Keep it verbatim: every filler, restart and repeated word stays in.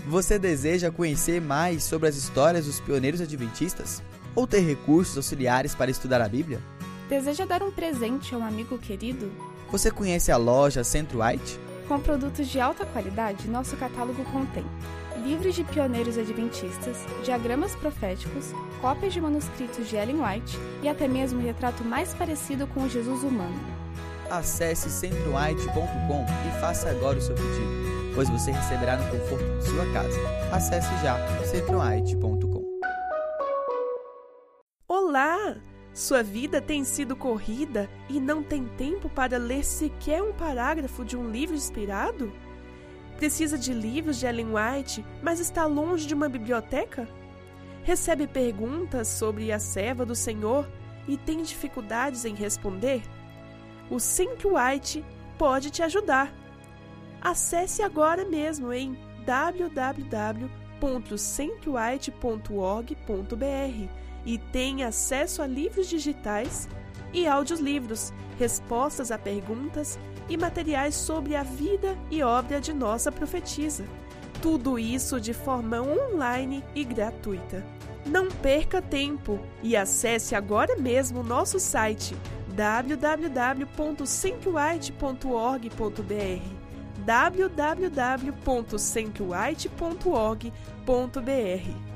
Você deseja conhecer mais sobre as histórias dos pioneiros adventistas? Ou ter recursos auxiliares para estudar a Bíblia? Deseja dar um presente a um amigo querido? Você conhece a loja Centro White? Com produtos de alta qualidade, nosso catálogo contém livros de pioneiros adventistas, diagramas proféticos, cópias de manuscritos de Ellen White e até mesmo o retrato mais parecido com o Jesus humano. Acesse centro white ponto com e faça agora o seu pedido, pois você receberá no conforto de sua casa. Acesse já centro white ponto com. Olá! Sua vida tem sido corrida e não tem tempo para ler sequer um parágrafo de um livro inspirado? Precisa de livros de Ellen White, mas está longe de uma biblioteca? Recebe perguntas sobre a serva do Senhor e tem dificuldades em responder? O Centro White pode te ajudar. Acesse agora mesmo em w w w ponto centro white ponto org ponto b r e tenha acesso a livros digitais e audiolivros, respostas a perguntas e materiais sobre a vida e obra de nossa profetisa. Tudo isso de forma online e gratuita. Não perca tempo e acesse agora mesmo o nosso site w w w ponto centro white ponto org ponto b r w w w ponto centro white ponto org ponto b r